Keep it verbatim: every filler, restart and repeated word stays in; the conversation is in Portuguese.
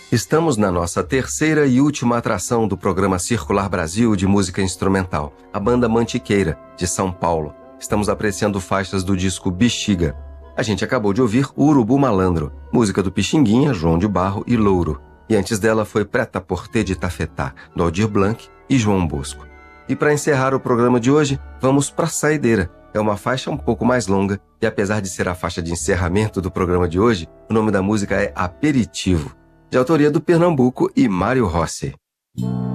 Estamos na nossa terceira e última atração do programa Circular Brasil de música instrumental, a banda Mantiqueira, de São Paulo. Estamos apreciando faixas do disco Bexiga. A gente acabou de ouvir o Urubu Malandro, música do Pixinguinha, João de Barro e Louro. E antes dela foi Preta Porter de Tafetá, do Aldir Blanc e João Bosco. E para encerrar o programa de hoje, vamos para Saideira. É uma faixa um pouco mais longa e apesar de ser a faixa de encerramento do programa de hoje, o nome da música é Aperitivo, de autoria do Pernambuco e Mário Rossi.